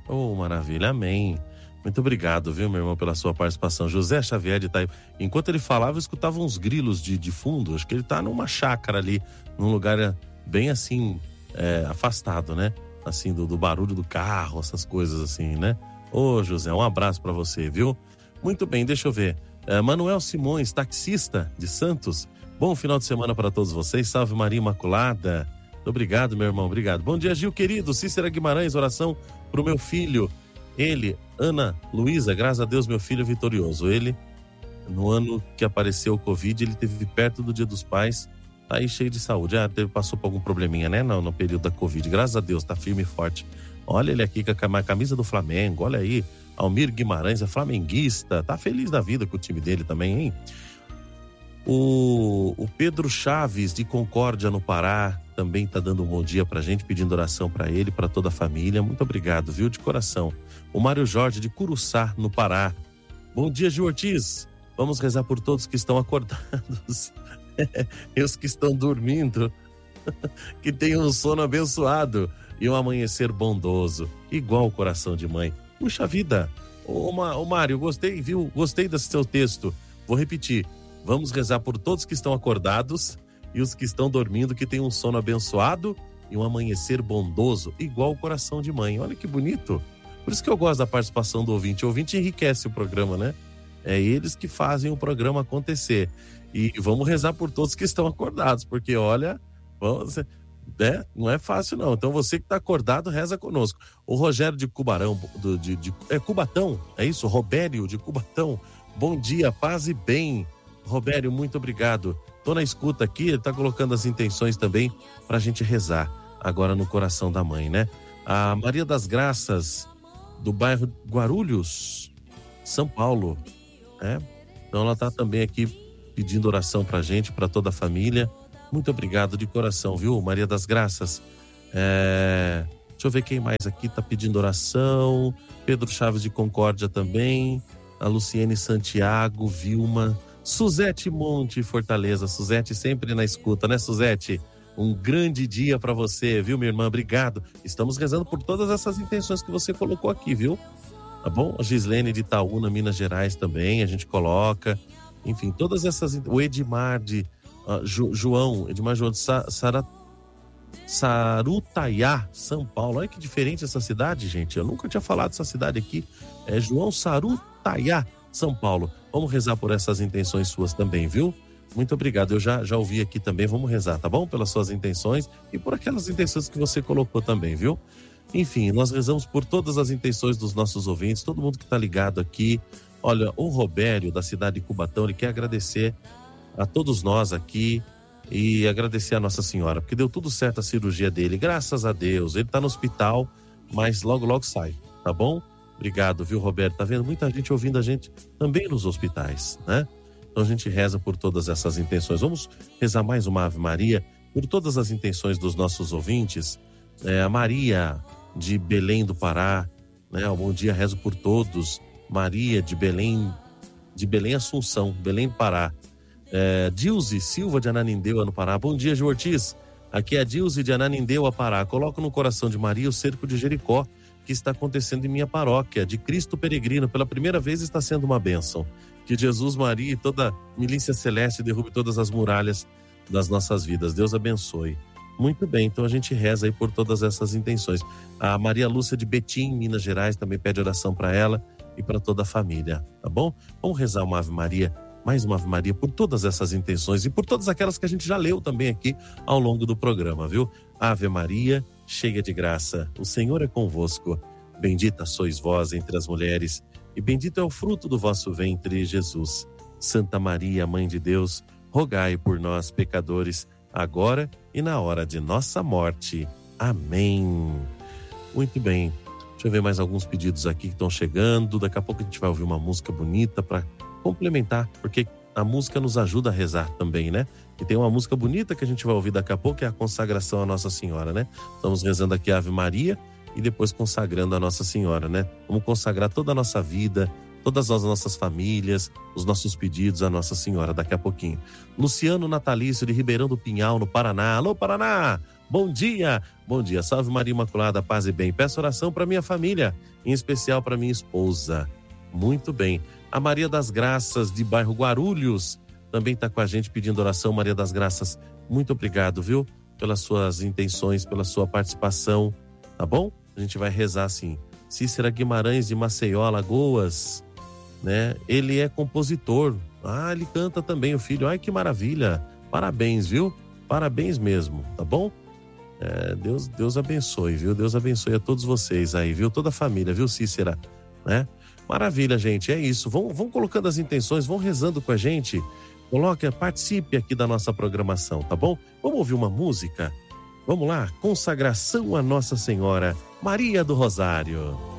Oh, maravilha, amém. Muito obrigado, viu, meu irmão, pela sua participação. José Xavier de Itaí. Enquanto ele falava, eu escutava uns grilos de fundo. Acho que ele tá numa chácara ali, num lugar bem assim, afastado, né? Assim, do barulho do carro, essas coisas assim, né? Ô, José, um abraço pra você, viu? Muito bem, deixa eu ver. Manuel Simões, taxista de Santos. Bom final de semana para todos vocês. Salve Maria Imaculada. Muito obrigado, meu irmão, obrigado. Bom dia, Gil querido. Cícera Guimarães, oração pro meu filho. Ele, Ana Luísa, graças a Deus, meu filho é vitorioso. Ele, no ano que apareceu o Covid, ele teve perto do Dia dos Pais, tá aí cheio de saúde. Passou por algum probleminha, né? No período da Covid. Graças a Deus, tá firme e forte. Olha ele aqui com a camisa do Flamengo, olha aí. Almir Guimarães é flamenguista, tá feliz da vida com o time dele também, hein? O Pedro Chaves, de Concórdia, no Pará, também tá dando um bom dia pra gente, pedindo oração pra ele, pra toda a família. Muito obrigado, viu, de coração. O Mário Jorge, de Curuçá, no Pará. Bom dia, Gil Ortiz. Vamos rezar por todos que estão acordados e os que estão dormindo. Que tenham um sono abençoado e um amanhecer bondoso, igual o coração de mãe. Puxa vida. Ô Mário, gostei, viu? Gostei desse seu texto. Vou repetir. Vamos rezar por todos que estão acordados e os que estão dormindo, que tenham um sono abençoado e um amanhecer bondoso, igual o coração de mãe. Olha que bonito. Por isso que eu gosto da participação do ouvinte. O ouvinte enriquece o programa, né? É eles que fazem o programa acontecer. E vamos rezar por todos que estão acordados, porque olha, não é fácil não. Então você que está acordado, reza conosco. O Rogério de Cubarão, Cubatão, é isso? Robério de Cubatão. Bom dia, paz e bem. Robério, muito obriguado. Tô na escuta aqui, ele tá colocando as intenções também pra gente rezar agora no coração da mãe, né? A Maria das Graças, do bairro Guarulhos, São Paulo, né? Então ela tá também aqui pedindo oração pra gente, pra toda a família. Muito obrigado de coração, viu, Maria das Graças? Deixa eu ver quem mais aqui tá pedindo oração. Pedro Chaves de Concórdia também. A Luciene Santiago, Vilma, Suzete Monte, Fortaleza. Suzete sempre na escuta, né, Suzete? Um grande dia pra você, viu, minha irmã? Obrigado. Estamos rezando por todas essas intenções que você colocou aqui, viu? Tá bom? A Gislene de Itaúna, Minas Gerais também, a gente coloca. Enfim, todas essas... O Edmar de... Edmar João de Sarutaiá, São Paulo. Olha que diferente essa cidade, gente. Eu nunca tinha falado dessa cidade aqui. É João Sarutaiá, São Paulo. Vamos rezar por essas intenções suas também, viu? Muito obrigado. Eu já ouvi aqui também. Vamos rezar, tá bom? Pelas suas intenções e por aquelas intenções que você colocou também, viu? Enfim, nós rezamos por todas as intenções dos nossos ouvintes, todo mundo que tá ligado aqui. Olha, o Robério, da cidade de Cubatão, ele quer agradecer a todos nós aqui e agradecer a Nossa Senhora, porque deu tudo certo a cirurgia dele, graças a Deus. Ele tá no hospital, mas logo, logo sai, tá bom? Obrigado, viu, Roberto? Tá vendo? Muita gente ouvindo a gente também nos hospitais, né? Então a gente reza por todas essas intenções. Vamos rezar mais uma Ave Maria por todas as intenções dos nossos ouvintes. A Maria de Belém do Pará, né? Bom dia, rezo por todos. Maria de Belém Assunção, Belém do Pará. Dilze Silva de Ananindeua, no Pará. Bom dia, Gil Ortiz. Aqui é a Dilze de Ananindeua, Pará. Coloco no coração de Maria o cerco de Jericó, que está acontecendo em minha paróquia, de Cristo Peregrino. Pela primeira vez está sendo uma bênção. Que Jesus, Maria e toda a milícia celeste derrube todas as muralhas das nossas vidas. Deus abençoe. Muito bem, então a gente reza aí por todas essas intenções. A Maria Lúcia de Betim, Minas Gerais, também pede oração para ela e para toda a família, tá bom? Vamos rezar uma Ave Maria, mais uma Ave Maria, por todas essas intenções e por todas aquelas que a gente já leu também aqui ao longo do programa, viu? Ave Maria, cheia de graça, o Senhor é convosco. Bendita sois vós entre as mulheres, e bendito é o fruto do vosso ventre, Jesus. Santa Maria, Mãe de Deus, rogai por nós, pecadores, agora e na hora de nossa morte. Amém. Muito bem. Deixa eu ver mais alguns pedidos aqui que estão chegando. Daqui a pouco a gente vai ouvir uma música bonita para complementar, porque a música nos ajuda a rezar também, né? E tem uma música bonita que a gente vai ouvir daqui a pouco, que é a consagração à Nossa Senhora, né? Estamos rezando aqui a Ave Maria e depois consagrando a Nossa Senhora, né? Vamos consagrar toda a nossa vida, todas as nossas famílias, os nossos pedidos à Nossa Senhora daqui a pouquinho. Luciano Natalício de Ribeirão do Pinhal, no Paraná. Alô, Paraná! Bom dia, salve Maria Imaculada, paz e bem. Peço oração para minha família, em especial para minha esposa. Muito bem. A Maria das Graças, de bairro Guarulhos, também está com a gente pedindo oração. Maria das Graças, muito obrigado, viu? Pelas suas intenções, pela sua participação, tá bom? A gente vai rezar assim. Cícera Guimarães, de Maceió, Alagoas, né? Ele é compositor. Ele canta também, o filho. Ai, que maravilha. Parabéns, viu? Parabéns mesmo, tá bom? Deus abençoe, viu? Deus abençoe a todos vocês aí, viu? Toda a família, viu, Cícera? Né? Maravilha, gente, é isso. Vão colocando as intenções, vão rezando com a gente. Participe aqui da nossa programação, tá bom? Vamos ouvir uma música? Vamos lá? Consagração a Nossa Senhora, Maria do Rosário.